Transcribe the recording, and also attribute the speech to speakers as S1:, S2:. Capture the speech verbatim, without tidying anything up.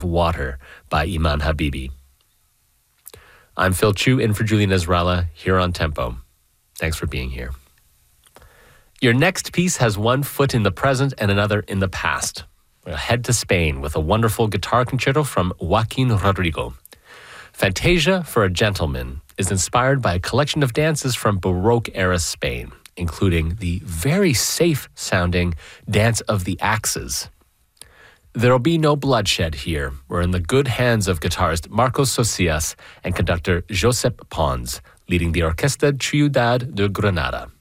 S1: Water by Iman Habibi. I'm Phil Chu in for Julian Ezralla here on Tempo. Thanks for being here. Your next piece has one foot in the present and another in the past. We'll head to Spain with a wonderful guitar concerto from Joaquin Rodrigo. Fantasia for a Gentleman is inspired by a collection of dances from Baroque-era Spain, including the very safe-sounding Dance of the Axes. There'll be no bloodshed here. We're in the good hands of guitarist Marcos Socias and conductor Josep Pons, leading the Orquesta Ciudad de Granada.